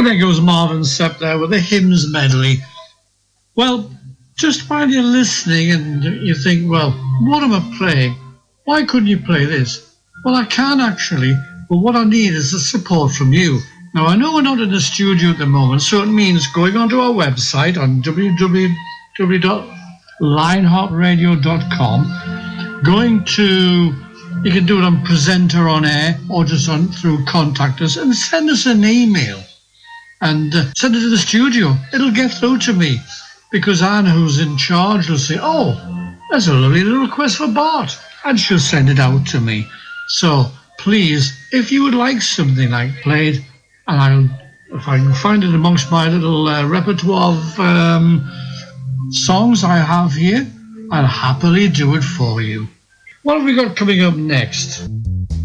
Well, there goes Marvin Sepp there with the hymns medley. Well, just while you're listening and you think, well, what am I playing? Why couldn't you play this? Well, I can actually, but what I need is the support from you. Now, I know we're not in the studio at the moment, so it means going onto our website on www.lionheartradio.com, going to, you can do it on Presenter on Air or just on through Contact Us, and send us an email and send it to the studio. It'll get through to me because Anne, who's in charge, will say, oh, there's a lovely little request for Bart, and she'll send it out to me. So please, if you would like something like played, and if I can find it amongst my little repertoire of songs I have here, I'll happily do it for you. What have we got coming up next?